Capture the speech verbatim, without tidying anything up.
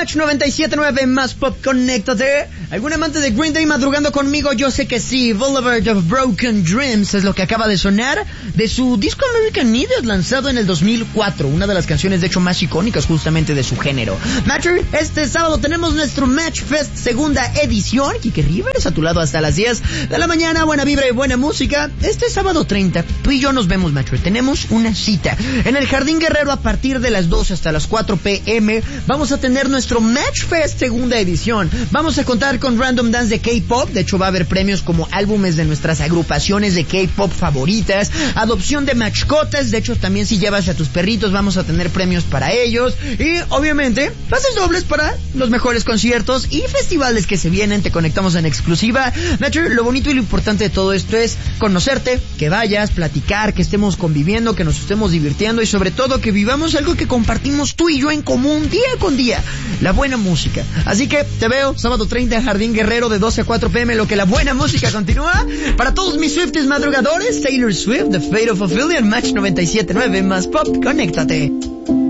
Match noventa y siete punto nueve más pop, conéctate. ¿Algún amante de Green Day madrugando conmigo? Yo sé que sí. Boulevard of Broken Dreams es lo que acaba de sonar de su disco American Idiot, lanzado en el dos mil cuatro. Una de las canciones de hecho más icónicas justamente de su género. Matcher, este sábado tenemos nuestro Match Fest segunda edición. Kike Rivers a tu lado hasta las diez de la mañana. Buena vibra y buena música. Este sábado treinta, tú y yo nos vemos, Matcher. Tenemos una cita en el Jardín Guerrero a partir de las doce hasta las cuatro pm. Vamos a tener nuestro Match Fest segunda edición. Vamos a contar con Random Dance de K-Pop. De hecho va a haber premios como álbumes de nuestras agrupaciones de K-Pop favoritas, adopción de mascotas. De hecho también si llevas a tus perritos vamos a tener premios para ellos. Y obviamente pases dobles para los mejores conciertos y festivales que se vienen. Te conectamos en exclusiva. Nacho, lo bonito y lo importante de todo esto es conocerte, que vayas, platicar, que estemos conviviendo, que nos estemos divirtiendo y sobre todo que vivamos algo que compartimos tú y yo en común día con día, la buena música. Así que te veo sábado treinta en Jardín Guerrero de doce a cuatro pm, lo que la buena música continúa. Para todos mis Swifties madrugadores, Taylor Swift, The Fate of Ophelia, Match noventa y siete punto nueve más pop, conéctate.